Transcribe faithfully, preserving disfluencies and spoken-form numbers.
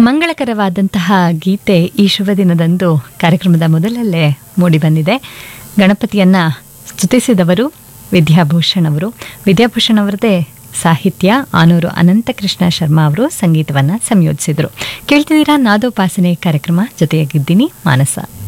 ಮಂಗಳಕರವಾದಂತಹ ಗೀತೆ ಈ ಶುಭ ದಿನದಂದು ಕಾರ್ಯಕ್ರಮದ ಮೊದಲಲ್ಲೇ ಮೂಡಿಬಂದಿದೆ. ಗಣಪತಿಯನ್ನ ಸ್ತುತಿಸಿದವರು ವಿದ್ಯಾಭೂಷಣ್ ಅವರು. ವಿದ್ಯಾಭೂಷಣ್ ಅವರದೇ ಸಾಹಿತ್ಯ, ಆನೂರು ಅನಂತಕೃಷ್ಣ ಶರ್ಮಾ ಅವರು ಸಂಗೀತವನ್ನು ಸಂಯೋಜಿಸಿದರು. ಕೇಳ್ತಿದ್ದೀರಾ ನಾದೋಪಾಸನೆ ಕಾರ್ಯಕ್ರಮ, ಜೊತೆಯಾಗಿದ್ದೀನಿ ಮಾನಸ.